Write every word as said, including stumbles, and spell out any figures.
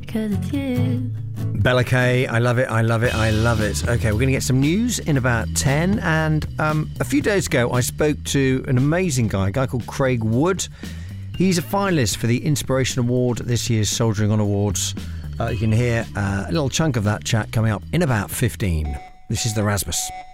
because it's you. Bella Kay, I love it, I love it, I love it. Okay, we're going to get some news in about ten. And um, a few days ago, I spoke to an amazing guy, a guy called Craig Wood. He's a finalist for the Inspiration Award at this year's Soldiering On Awards. Uh, you can hear uh, a little chunk of that chat coming up in about fifteen. This is the Rasmus.